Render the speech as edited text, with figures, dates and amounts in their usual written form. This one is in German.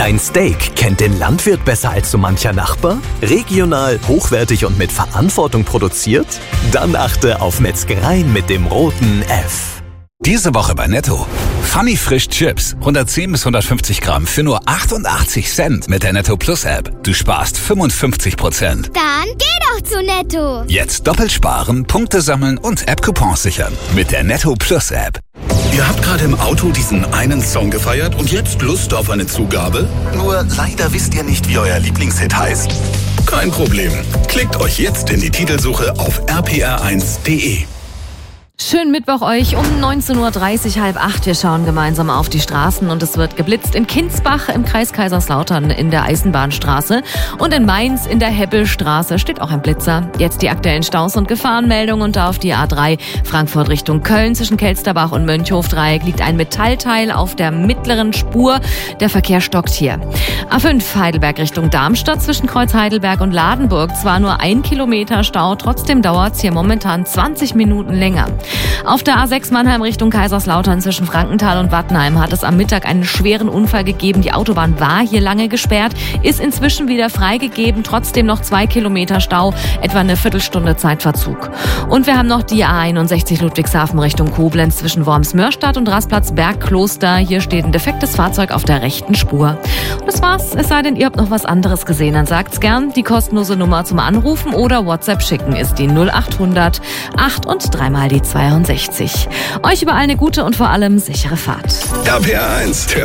Dein Steak kennt den Landwirt besser als so mancher Nachbar? Regional, hochwertig und mit Verantwortung produziert? Dann achte auf Metzgereien mit dem roten F. Diese Woche bei Netto. Funny Frisch Chips. 110 bis 150 Gramm für nur 88 Cent mit der Netto Plus App. Du sparst 55%. Dann geh doch zu Netto. Jetzt doppelt sparen, Punkte sammeln und App-Coupons sichern. Mit der Netto Plus App. Ihr habt gerade im Auto diesen einen Song gefeiert und jetzt Lust auf eine Zugabe? Nur leider wisst ihr nicht, wie euer Lieblingshit heißt. Kein Problem. Klickt euch jetzt in die Titelsuche auf rpr1.de. Schönen Mittwoch euch um 19.30 Uhr, 7:30. Wir schauen gemeinsam auf die Straßen und es wird geblitzt in Kinsbach im Kreis Kaiserslautern in der Eisenbahnstraße und in Mainz in der Hebbelstraße steht auch ein Blitzer. Jetzt die aktuellen Staus und Gefahrenmeldungen und da auf die A3 Frankfurt Richtung Köln zwischen Kelsterbach und Mönchhof-Dreieck liegt ein Metallteil auf der mittleren Spur. Der Verkehr stockt hier. A5 Heidelberg Richtung Darmstadt zwischen Kreuz Heidelberg und Ladenburg. Zwar nur 1 Kilometer Stau, trotzdem dauert es hier momentan 20 Minuten länger. Auf der A6 Mannheim Richtung Kaiserslautern zwischen Frankenthal und Wattenheim hat es am Mittag einen schweren Unfall gegeben. Die Autobahn war hier lange gesperrt, ist inzwischen wieder freigegeben. Trotzdem noch 2 Kilometer Stau, etwa eine Viertelstunde Zeitverzug. Und wir haben noch die A61 Ludwigshafen Richtung Koblenz zwischen Worms-Mörstadt und Rastplatz Bergkloster. Hier steht ein defektes Fahrzeug auf der rechten Spur. Und das war's. Es sei denn, ihr habt noch was anderes gesehen, dann sagt's gern. Die kostenlose Nummer zum Anrufen oder WhatsApp schicken ist die 0800 8 und 3 mal die 62. Euch überall eine gute und vor allem sichere Fahrt. RPR1.